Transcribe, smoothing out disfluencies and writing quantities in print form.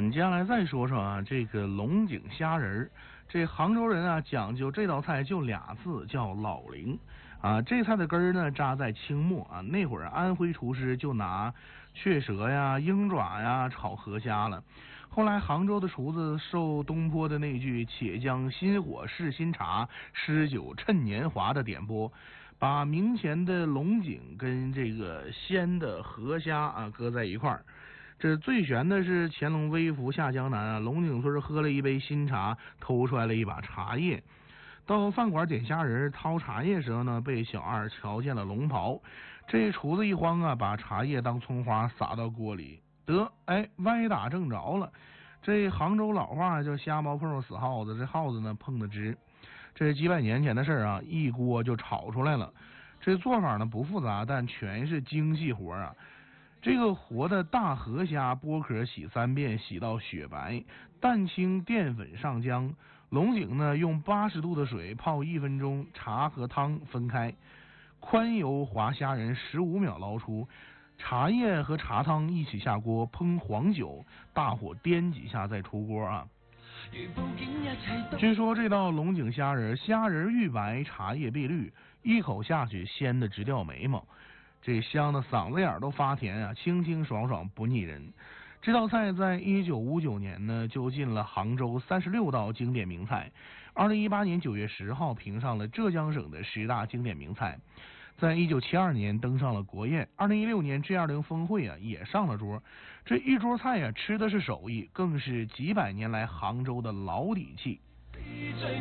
接下来再说说啊，这个龙井虾仁儿。这杭州人啊讲究这道菜就俩字，叫老灵啊。这菜的根儿呢扎在清末啊，那会儿安徽厨师就拿雀舌呀、鹰爪呀炒河虾了。后来杭州的厨子受东坡的那句且将新火试新茶，诗酒趁年华的点拨，把明前的龙井跟这个鲜的河虾啊搁在一块儿。这最悬的是乾隆微服下江南啊，龙井村喝了一杯新茶，偷出来了一把茶叶。到饭馆点虾仁掏茶叶时候呢，被小二瞧见了龙袍。这厨子一慌啊，把茶叶当葱花撒到锅里，歪打正着了。这杭州老话叫瞎猫碰上死耗子，这耗子呢碰的直。这几百年前的事啊，一锅就炒出来了。这做法呢不复杂，但全是精细活啊。这个活的大河虾剥壳洗3遍，洗到雪白，蛋清淀粉上浆。龙井呢用80度的水泡1分钟，茶和汤分开，宽油滑虾仁15秒捞出，茶叶和茶汤一起下锅烹黄酒，大火颠几下再出锅啊。据说这道龙井虾仁，虾仁玉白，茶叶碧绿，一口下去鲜的直掉眉毛。这香的嗓子眼都发甜啊，清清爽爽不腻人。这道菜在1959年呢就进了杭州36道经典名菜，2018年9月10号评上了浙江省的10大经典名菜，在1972年登上了国宴，2016年 G20 峰会啊也上了桌。这一桌菜啊吃的是手艺，更是几百年来杭州的老底气。